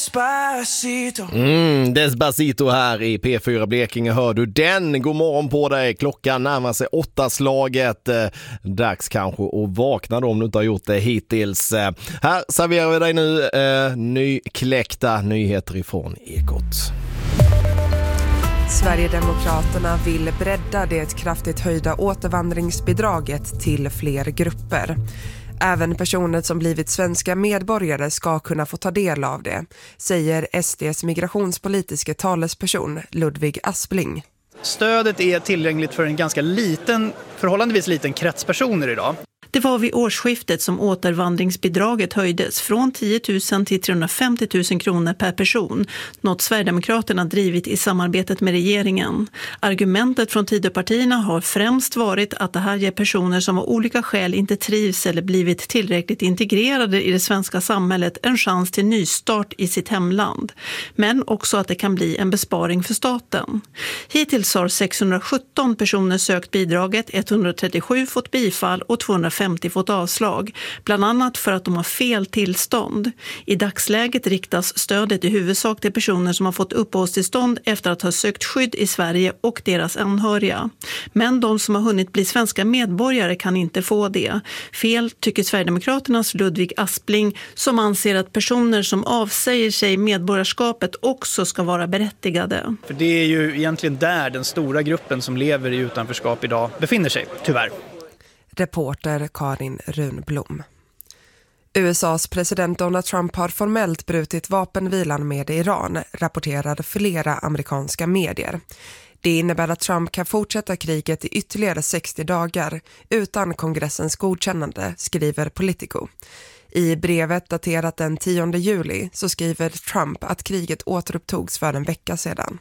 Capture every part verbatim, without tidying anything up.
Despacito. Mm, Despacito här i P fyra Blekinge. Hör du den? God morgon på dig. Klockan närmar sig åtta slaget. Eh, dags kanske att vakna då om du inte har gjort det hittills. Eh, här serverar vi dig nu eh, nykläckta nyheter ifrån Ekot. Sverigedemokraterna vill bredda det kraftigt höjda återvandringsbidraget till fler grupper. Även personer som blivit svenska medborgare ska kunna få ta del av det, säger S D:s migrationspolitiska talesperson Ludvig Aspling. Stödet är tillgängligt för en ganska liten, förhållandevis liten krets personer idag. Det var vid årsskiftet som återvandringsbidraget höjdes från tio tusen till trehundrafemtio tusen kronor per person, något Sverigedemokraterna drivit i samarbetet med regeringen. Argumentet från Tidöpartierna har främst varit att det här ger personer som av olika skäl inte trivs eller blivit tillräckligt integrerade i det svenska samhället en chans till nystart i sitt hemland. Men också att det kan bli en besparing för staten. Hittills har sexhundrasjutton personer sökt bidraget, etthundratrettiosju fått bifall och tvåhundrafemtio fått avslag, bland annat för att de har fel tillstånd. I dagsläget riktas stödet i huvudsak till personer som har fått uppehållstillstånd efter att ha sökt skydd i Sverige och deras anhöriga. Men de som har hunnit bli svenska medborgare kan inte få det. Fel tycker Sverigedemokraternas Ludvig Aspling, som anser att personer som avsäger sig medborgarskapet också ska vara berättigade. För det är ju egentligen där den stora gruppen som lever i utanförskap idag befinner sig, tyvärr. Reporter Karin Runblom. U S A:s president Donald Trump har formellt brutit vapenvilan med Iran, rapporterar flera amerikanska medier. Det innebär att Trump kan fortsätta kriget i ytterligare sextio dagar utan kongressens godkännande, skriver Politico. I brevet daterat den tionde juli så skriver Trump att kriget återupptogs för en vecka sedan.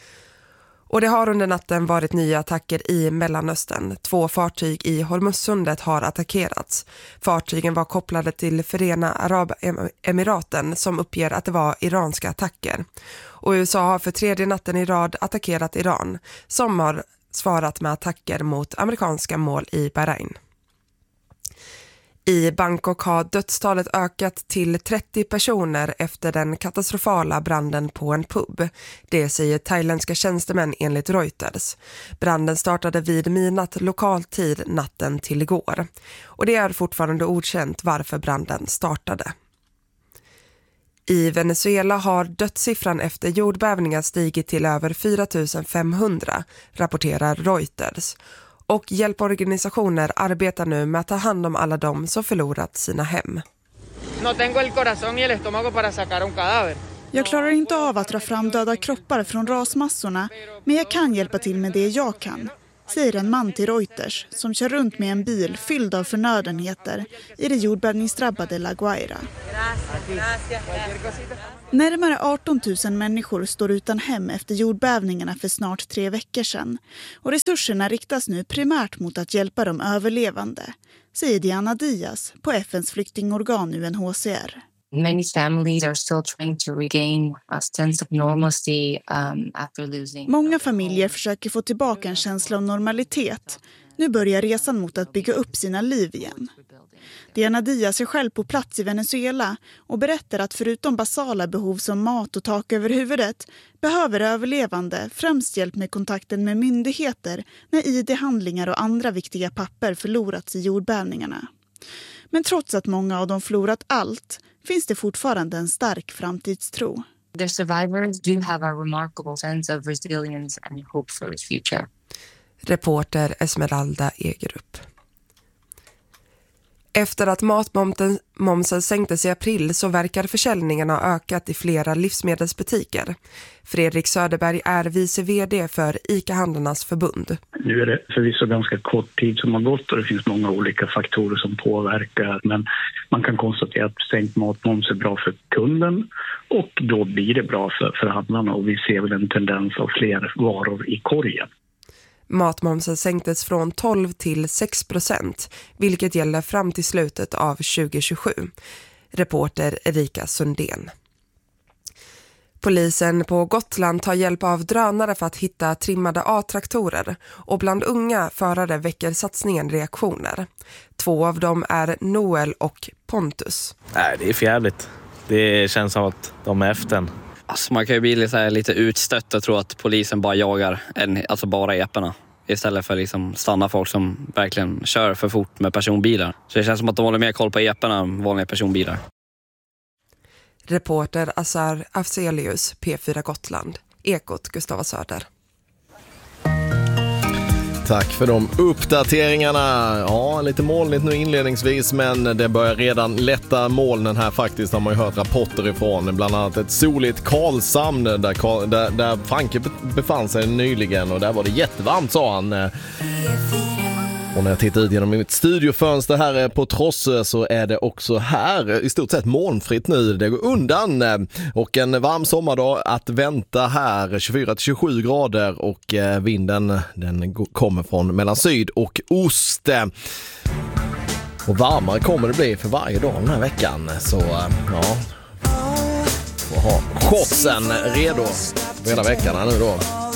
Och det har under natten varit nya attacker i Mellanöstern. Två fartyg i Hormuzsundet har attackerats. Fartygen var kopplade till Förena Arabemiraten som uppger att det var iranska attacker. Och U S A har för tredje natten i rad attackerat Iran som har svarat med attacker mot amerikanska mål i Bahrain. I Bangkok har dödstalet ökat till trettio personer efter den katastrofala branden på en pub. Det säger thailändska tjänstemän enligt Reuters. Branden startade vid midnatt lokal tid natten till igår. Och det är fortfarande okänt varför branden startade. I Venezuela har dödssiffran efter jordbävningar stigit till över fyra tusen femhundra, rapporterar Reuters. Och hjälporganisationer arbetar nu med att ta hand om alla de som förlorat sina hem. Jag klarar inte av att dra fram döda kroppar från rasmassorna, men jag kan hjälpa till med det jag kan, säger en man till Reuters som kör runt med en bil fylld av förnödenheter i det jordbävningsdrabbade La Guaira. Närmare arton tusen människor står utan hem efter jordbävningarna för snart tre veckor sedan. Och resurserna riktas nu primärt mot att hjälpa de överlevande, säger Diana Diaz på F N:s flyktingorgan U N H C R. Many families are still trying to regain a sense of normalcy um, after losing. Många familjer försöker få tillbaka en känsla av normalitet. Nu börjar resan mot att bygga upp sina liv igen. Diana Diaz är själv på plats i Venezuela och berättar att förutom basala behov som mat och tak över huvudet behöver överlevande främst hjälp med kontakten med myndigheter när I D-handlingar och andra viktiga papper förlorats i jordbävningarna. Men trots att många av dem förlorat allt finns det fortfarande en stark framtidstro. The survivors do have a remarkable sense of resilience and hope for the future. Reporter Esmeralda Egerup. Efter att matmomsen sänktes i april så verkar försäljningen ha ökat i flera livsmedelsbutiker. Fredrik Söderberg är vice vd för ICA-handlarnas förbund. Nu är det förvisso ganska kort tid som har gått och det finns många olika faktorer som påverkar. Men man kan konstatera att sänkt matmoms är bra för kunden och då blir det bra för, för handlarna och vi ser väl en tendens av fler varor i korgen. Matmomsen sänktes från tolv till sex procent, vilket gäller fram till slutet av tjugo tjugosju. Reporter Erika Sundén. Polisen på Gotland tar hjälp av drönare för att hitta trimmade A-traktorer och bland unga förare väcker satsningen reaktioner. Två av dem är Noel och Pontus. Nej, det är fjärligt. Det känns som att de är efter en. Alltså man kan ju bli lite, så här, lite utstött och tro att polisen bara jagar en, alltså bara eporna. Istället för liksom stanna folk som verkligen kör för fort med personbilar. Så det känns som att de håller mer koll på eporna än vanliga personbilar. Reporter Azar Afzelius, P fyra Gotland. Ekot, Gustava Söder. Tack för de uppdateringarna. Ja, lite molnigt nu inledningsvis, men det börjar redan lätta molnen här faktiskt, har man ju hört rapporter ifrån. Bland annat ett soligt Karlshamn där, där, där Franke befann sig nyligen, och där var det jättevarmt, sa han. Och när jag tittar ut genom mitt studiofönster här på Trosse så är det också här i stort sett molnfritt nu. Det går undan och en varm sommardag att vänta här, tjugofyra till tjugosju grader, och vinden den kommer från mellan syd och ost. Och varmare kommer det bli för varje dag den här veckan. Så ja, får ha shortsen redo hela veckan här nu då.